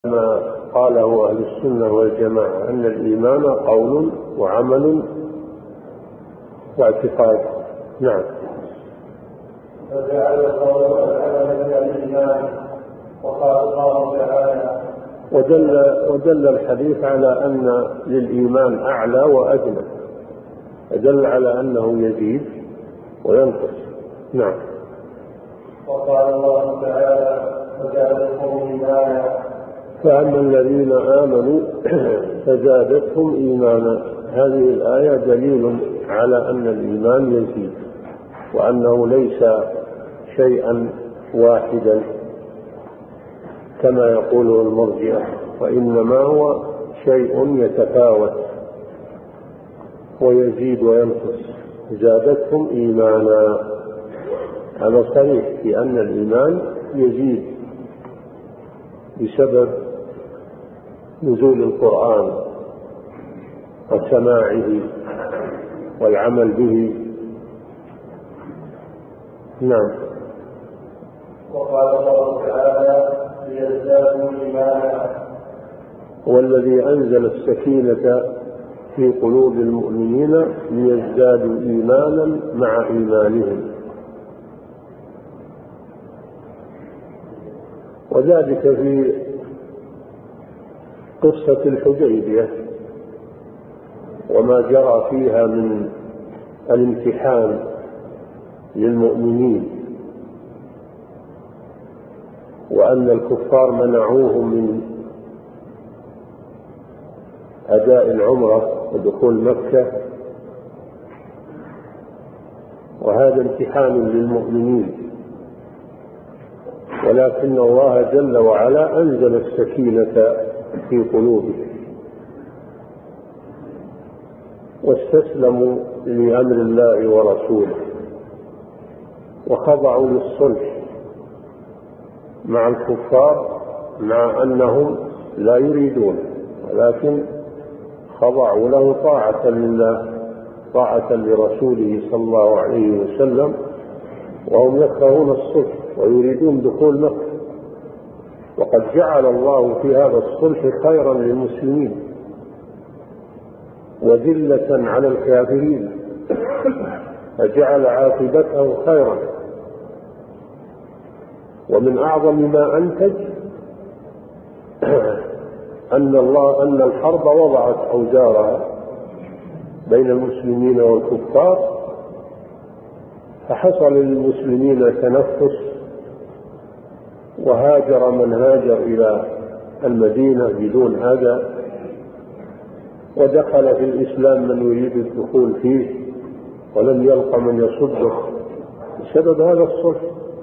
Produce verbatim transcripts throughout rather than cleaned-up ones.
ما قاله أهل السنة والجماعة أن الإيمان قول وعمل واعتقاد. نعم. فجعل القول والعمل من الإيمان، وقال الله تعالى: ودل, ودل الحديث على أن للإيمان أعلى وأدنى، دل على أنه يزيد وينقص. نعم. وقال الله تعالى: فزادتهم إيمانا. فأما الذين آمنوا فزادتهم إيمانا. هذه الآية دليل على أن الإيمان يزيد، وأنه ليس شيئا واحدا كما يقوله المرجئة، وإنما هو شيء يتفاوت ويزيد وينقص. زادتهم إيمانا، هذا صريح في أن الإيمان يزيد بسبب نزول القرآن وسماعه والعمل به. نعم. وقال الله تعالى: ليزدادوا إيمانا. والذي أنزل السكينة في قلوب المؤمنين ليزدادوا إيمانا مع إيمانهم، وذلك في قصة الحديبية وما جرى فيها من الامتحان للمؤمنين، وأن الكفار منعوهم من أداء العمرة ودخول مكة، وهذا امتحان للمؤمنين. ولكن الله جل وعلا أنزل السكينة في قلوبهم واستسلموا لأمر الله ورسوله وخضعوا للصلح مع الكفار، مع أنهم لا يريدون، ولكن خضعوا له طاعة لله، طاعة لرسوله صلى الله عليه وسلم، وهم يكرهون الصلح ويريدون دخول مكة. وقد جعل الله في هذا الصلح خيرا للمسلمين وذلة على الكافرين، فجعل عاقبته خيرا. ومن أعظم ما أنتج أن الله أن الحرب وضعت أوزارها بين المسلمين والكفار، فحصل للمسلمين تنفس، وهاجر من هاجر إلى المدينة بدون أذى، ودخل في الإسلام من يريد الدخول فيه ولم يلق من يصده بسبب هذا الصلح.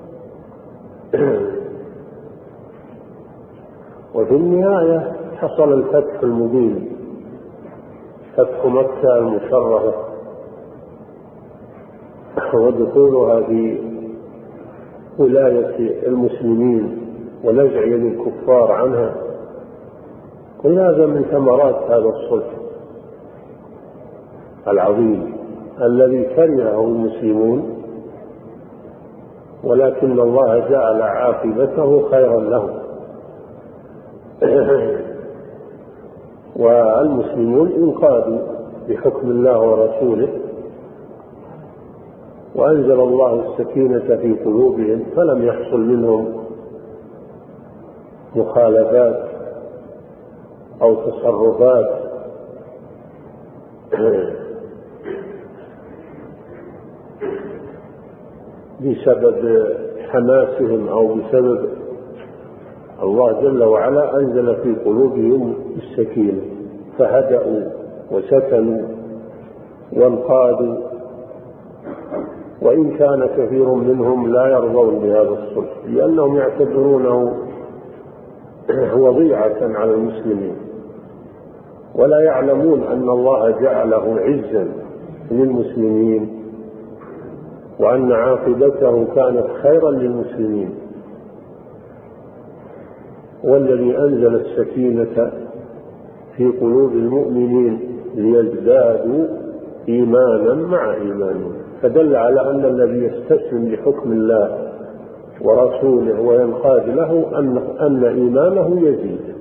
وفي النهاية حصل الفتح المبين، فتح مكة المشرفة ودخولها في ولاية المسلمين ونزع الكفار عنها. كل هذا من ثمرات هذا الصلح العظيم الذي كرهه المسلمون، ولكن الله جعل عاقبته خيرا لهم. والمسلمون انقادوا بحكم الله ورسوله، وأنزل الله السكينة في قلوبهم، فلم يحصل منهم مخالفات أو تصرفات بسبب حماسهم أو بسبب الله جل وعلا أنزل في قلوبهم السكينة، فهدأوا وسكنوا وانقادوا. وإن كان كثير منهم لا يرضون بهذا الصلح لأنهم يعتبرونه وضيعة على المسلمين، ولا يعلمون أن الله جعله عزا للمسلمين، وأن عاقبته كانت خيرا للمسلمين. والذي أنزل السكينة في قلوب المؤمنين ليزدادوا إيمانا مع إيمانهم، فدل على أن الذي يستسلم لحكم الله ورسوله وينقاد له أن, أن إيمانه يزيد.